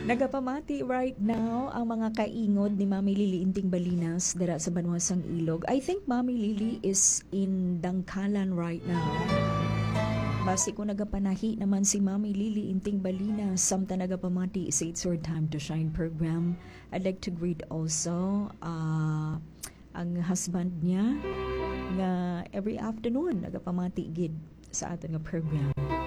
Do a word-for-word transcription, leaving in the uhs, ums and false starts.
Nagapamati right now ang mga kaingod ni Mami Lily Inting Balinas dira sa Banwasang Ilog. I think Mami Lily is in Dangkalan right now. Basi ko nagapanahi naman si Mami Lily Inting Balinas samta nagapamati sa It's Your Time to Shine program. I'd like to greet also uh, ang husband niya nga every afternoon nagapamati gid sa aton nga program.